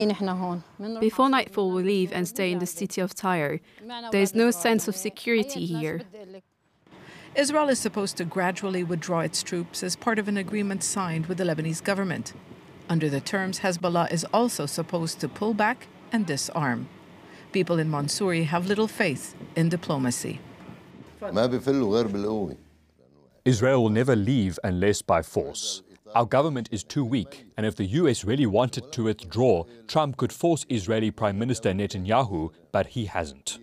Before nightfall, we leave and stay in the city of Tyre. There is no sense of security here. Israel is supposed to gradually withdraw its troops as part of an agreement signed with the Lebanese government. Under the terms, Hezbollah is also supposed to pull back and disarm. People in Mansouri have little faith in diplomacy. Israel will never leave unless by force. Our government is too weak, and if the US really wanted to withdraw, Trump could force Israeli Prime Minister Netanyahu, but he hasn't.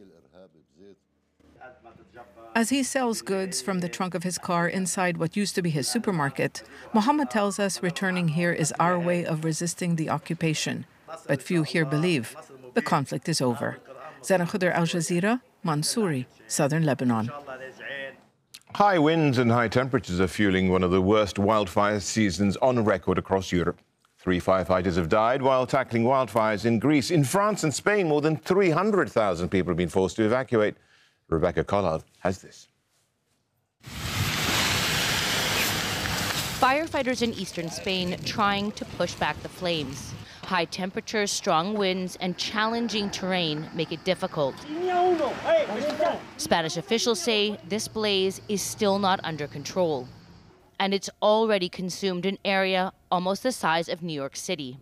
As he sells goods from the trunk of his car inside what used to be his supermarket, Mohammed tells us returning here is our way of resisting the occupation. But few here believe the conflict is over. Zara Khuder, Al Jazeera, Mansouri, southern Lebanon. High winds and high temperatures are fueling one of the worst wildfire seasons on record across Europe. 3 firefighters have died while tackling wildfires in Greece. In France and Spain, more than 300,000 people have been forced to evacuate. Rebecca Collard has this. Firefighters in eastern Spain trying to push back the flames. High temperatures, strong winds, and challenging terrain make it difficult. Spanish officials say this blaze is still not under control, and it's already consumed an area almost the size of New York City.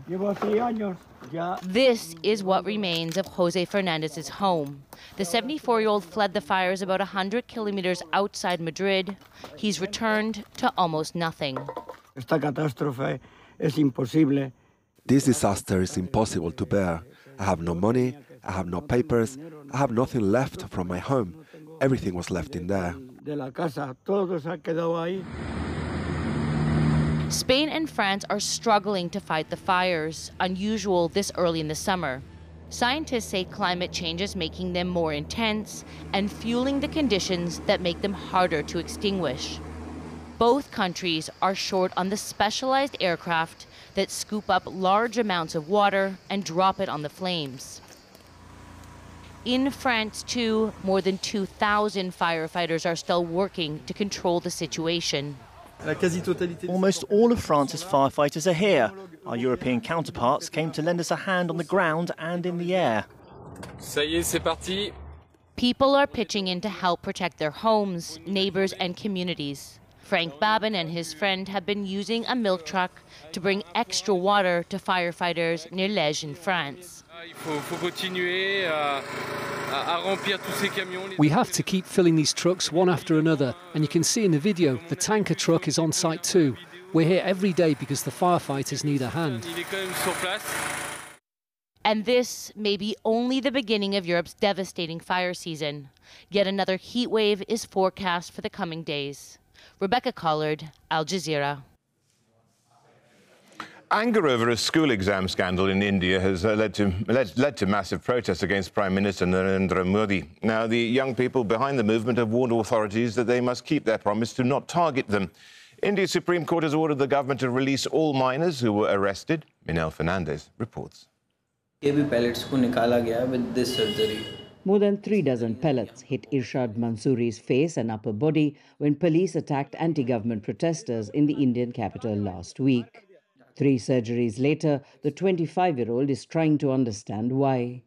This is what remains of Jose Fernandez's home. The 74-year-old fled the fires about 100 kilometers outside Madrid. He's returned to almost nothing. This disaster is impossible to bear. I have no money, I have no papers, I have nothing left from my home. Everything was left in there. Spain and France are struggling to fight the fires, unusual this early in the summer. Scientists say climate change is making them more intense and fueling the conditions that make them harder to extinguish. Both countries are short on the specialized aircraft that scoop up large amounts of water and drop it on the flames. In France, too, more than 2,000 firefighters are still working to control the situation. Almost all of France's firefighters are here. Our European counterparts came to lend us a hand on the ground and in the air. Ça y est, c'est parti. People are pitching in to help protect their homes, neighbors, and communities. Frank Babin and his friend have been using a milk truck to bring extra water to firefighters near Liège in France. We have to keep filling these trucks one after another, and you can see in the video the tanker truck is on site too. We're here every day because the firefighters need a hand. And this may be only the beginning of Europe's devastating fire season. Yet another heat wave is forecast for the coming days. Rebecca Collard, Al Jazeera. Anger over a school exam scandal in India has led to massive protests against Prime Minister Narendra Modi. Now, the young people behind the movement have warned authorities that they must keep their promise to not target them. India's Supreme Court has ordered the government to release all minors who were arrested. Minel Fernandez reports. More than 3 dozen pellets hit Irshad Mansouri's face and upper body when police attacked anti-government protesters in the Indian capital last week. 3 surgeries later, the 25-year-old is trying to understand why.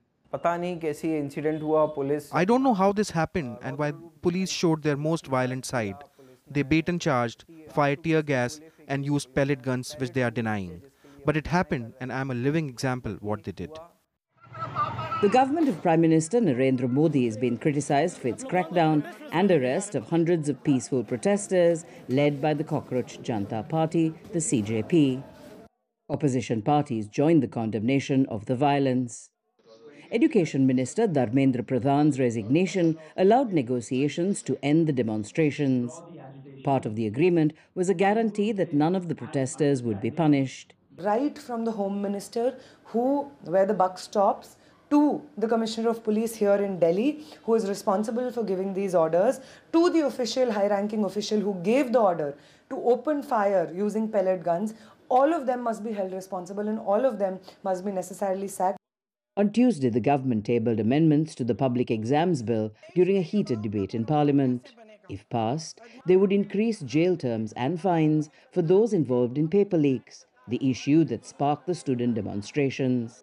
I don't know how this happened and why police showed their most violent side. They bait and charged, fired tear gas and used pellet guns, which they are denying. But it happened, and I am a living example what they did. The government of Prime Minister Narendra Modi has been criticized for its crackdown and arrest of hundreds of peaceful protesters led by the Cockroach Janta Party, the CJP. Opposition parties joined the condemnation of the violence. Education Minister Dharmendra Pradhan's resignation allowed negotiations to end the demonstrations. Part of the agreement was a guarantee that none of the protesters would be punished. Right from the Home Minister, where the buck stops, to the Commissioner of Police here in Delhi, who is responsible for giving these orders, to the high-ranking official who gave the order to open fire using pellet guns, all of them must be held responsible and all of them must be necessarily sacked. On Tuesday, the government tabled amendments to the Public Exams Bill during a heated debate in Parliament. If passed, they would increase jail terms and fines for those involved in paper leaks. the issue that sparked the student demonstrations.